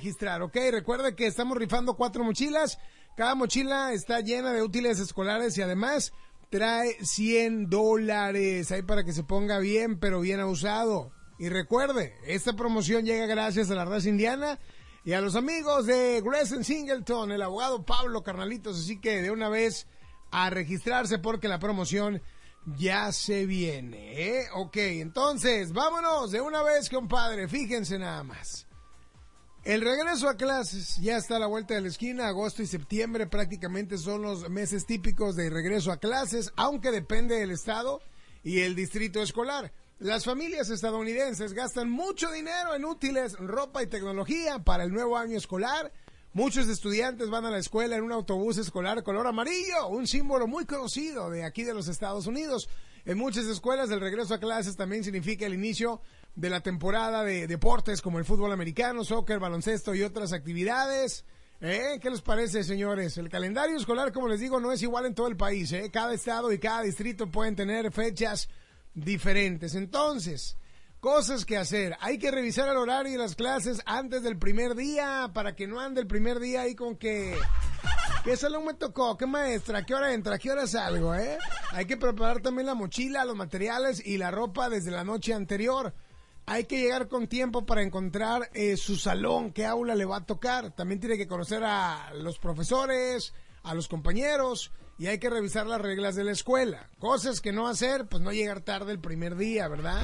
registrar, ¿ok? Recuerda que estamos rifando 4 mochilas. Cada mochila está llena de útiles escolares y además trae $100 ahí para que se ponga bien, pero bien usado. Y recuerde, esta promoción llega gracias a la raza indiana y a los amigos de Grayson Singleton, el abogado Pablo, carnalitos. Así que de una vez a registrarse porque la promoción ya se viene, ¿eh? Ok, entonces, vámonos de una vez, compadre. Fíjense nada más. El regreso a clases ya está a la vuelta de la esquina. Agosto y septiembre prácticamente son los meses típicos de regreso a clases, aunque depende del estado y el distrito escolar. Las familias estadounidenses gastan mucho dinero en útiles, ropa y tecnología para el nuevo año escolar. Muchos estudiantes van a la escuela en un autobús escolar color amarillo, un símbolo muy conocido de aquí de los Estados Unidos. En muchas escuelas el regreso a clases también significa el inicio de la temporada de deportes como el fútbol americano, soccer, baloncesto y otras actividades. ¿Qué les parece, señores? El calendario escolar, como les digo, no es igual en todo el país. Cada estado y cada distrito pueden tener fechas diferentes. Entonces, cosas que hacer. Hay que revisar el horario de las clases antes del primer día para que no ande el primer día ahí con que ¿qué salón me tocó? ¿Qué maestra? ¿Qué hora entra? ¿Qué hora salgo? Hay que preparar también la mochila, los materiales y la ropa desde la noche anterior. Hay que llegar con tiempo para encontrar su salón, qué aula le va a tocar. También tiene que conocer a los profesores, a los compañeros y hay que revisar las reglas de la escuela. Cosas que no hacer, pues no llegar tarde el primer día, ¿verdad?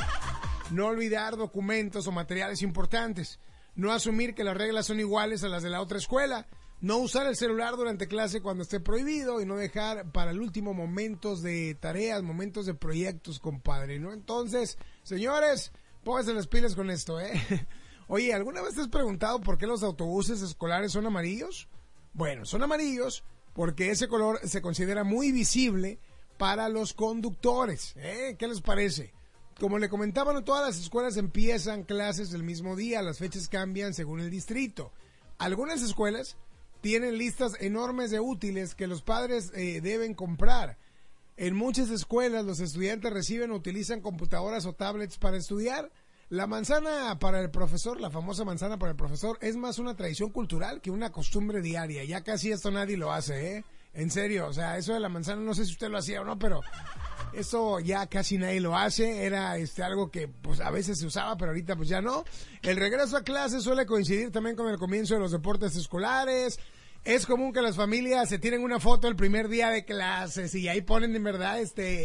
No olvidar documentos o materiales importantes. No asumir que las reglas son iguales a las de la otra escuela. No usar el celular durante clase cuando esté prohibido y no dejar para el último momentos de tareas, momentos de proyectos, compadre, ¿no? Entonces, señores, pónganse las pilas con esto, Oye, ¿alguna vez te has preguntado por qué los autobuses escolares son amarillos? Bueno, son amarillos porque ese color se considera muy visible para los conductores, ¿Qué les parece? Como le comentaba, no todas las escuelas empiezan clases el mismo día, las fechas cambian según el distrito. Algunas escuelas tienen listas enormes de útiles que los padres deben comprar. En muchas escuelas los estudiantes reciben o utilizan computadoras o tablets para estudiar. La manzana para el profesor, la famosa manzana para el profesor, es más una tradición cultural que una costumbre diaria. Ya casi esto nadie lo hace, En serio, o sea, eso de la manzana, no sé si usted lo hacía o no, pero eso ya casi nadie lo hace. Era algo que pues a veces se usaba, pero ahorita pues ya no. El regreso a clases suele coincidir también con el comienzo de los deportes escolares. Es común que las familias se tiren una foto el primer día de clases y ahí ponen en verdad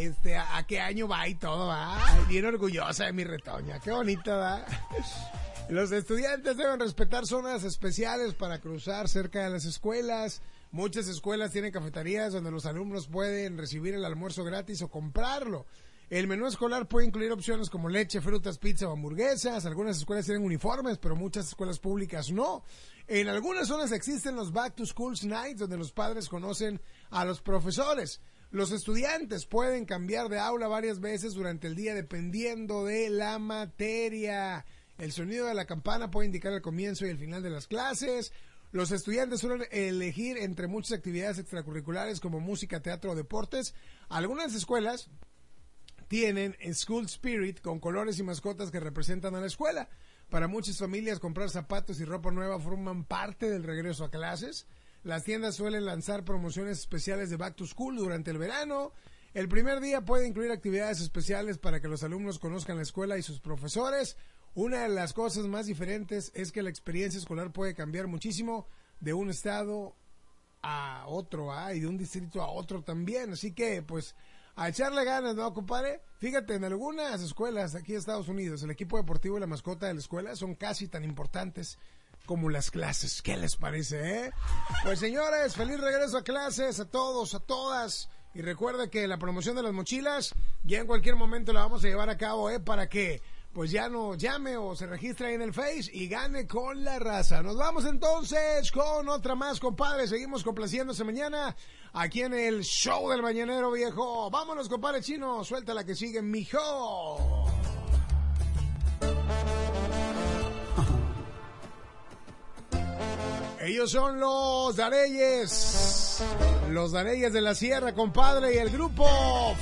a qué año va y todo, ¿va? Bien orgullosa de mi retoña, qué bonita, ¿va? Los estudiantes deben respetar zonas especiales para cruzar cerca de las escuelas. Muchas escuelas tienen cafeterías donde los alumnos pueden recibir el almuerzo gratis o comprarlo. El menú escolar puede incluir opciones como leche, frutas, pizza o hamburguesas. Algunas escuelas tienen uniformes, pero muchas escuelas públicas no. En algunas zonas existen los Back to School Nights, donde los padres conocen a los profesores. Los estudiantes pueden cambiar de aula varias veces durante el día dependiendo de la materia. El sonido de la campana puede indicar el comienzo y el final de las clases. Los estudiantes suelen elegir entre muchas actividades extracurriculares como música, teatro o deportes. Algunas escuelas tienen School Spirit con colores y mascotas que representan a la escuela. Para muchas familias comprar zapatos y ropa nueva forman parte del regreso a clases. Las tiendas suelen lanzar promociones especiales de Back to School durante el verano. El primer día puede incluir actividades especiales para que los alumnos conozcan la escuela y sus profesores. Una de las cosas más diferentes es que la experiencia escolar puede cambiar muchísimo de un estado a otro, y de un distrito a otro también. Así que, pues, a echarle ganas, ¿no, compadre? Fíjate, en algunas escuelas aquí en Estados Unidos, el equipo deportivo y la mascota de la escuela son casi tan importantes como las clases. ¿Qué les parece, Pues, señores, feliz regreso a clases a todos, a todas. Y recuerda que la promoción de las mochilas ya en cualquier momento la vamos a llevar a cabo, para que pues ya no llame o se registre ahí en el Face y gane con la raza. Nos vamos entonces con otra más, compadre. Seguimos complaciéndose mañana aquí en el show del mañanero, viejo. Vámonos, compadre chino. Suelta la que sigue, mijo. Ellos son los Dareyes de la Sierra, compadre, y el grupo